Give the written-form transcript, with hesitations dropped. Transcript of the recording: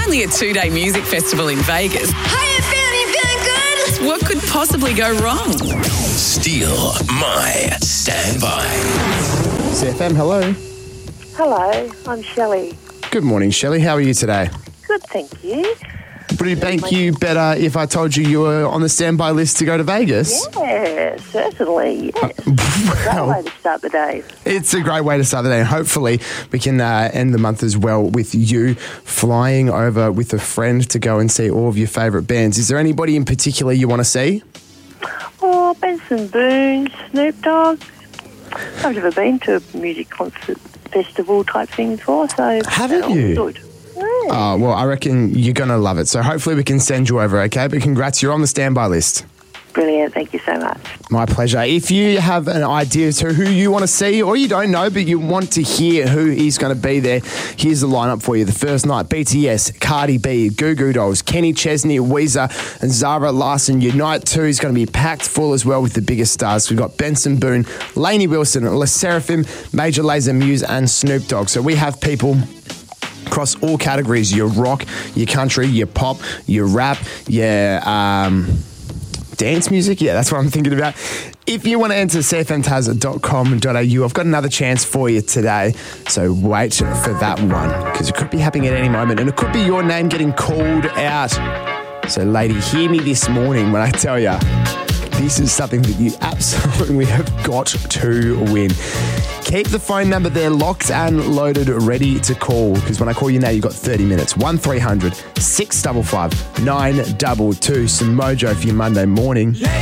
only a 2-day music festival in Vegas. Hiya, feeling good? What could possibly go wrong? Steal My Standby. CFM, hello. Hello, I'm Shelley. Good morning, Shelley. How are you today? Good, thank you. Would it make you better if I told you you were on the standby list to go to Vegas? Yeah, certainly, yes. Great way to start the day. It's a great way to start the day. And hopefully we can end the month as well with you flying over with a friend to go and see all of your favourite bands. Is there anybody in particular you want to see? Oh, Benson Boone, Snoop Dogg. I've never been to a music concert festival type thing before, so... Haven't you? Good. Yeah. Oh, well, I reckon you're going to love it. So hopefully we can send you over, okay? But congrats, you're on the standby list. Brilliant, thank you so much. My pleasure. If you have an idea to who you want to see, or you don't know, but you want to hear who is going to be there, here's the lineup for you. The first night, BTS, Cardi B, Goo Goo Dolls, Kenny Chesney, Weezer, and Zara Larsson. Your night 2 is going to be packed full as well with the biggest stars. We've got Benson Boone, Lainey Wilson, Le Seraphim, Major Lazer Muse, and Snoop Dogg. So we have people across all categories: your rock, your country, your pop, your rap, your dance music. Yeah, that's what I'm thinking about. If you want to enter cfmtaz.com.au, I've got another chance for you today. So wait for that one, because it could be happening at any moment, and it could be your name getting called out. So lady, hear me this morning when I tell you this is something that you absolutely have got to win. Keep the phone number there locked and loaded, ready to call, because when I call you now, you've got 30 minutes. 1300 655 922. Some mojo for your Monday morning.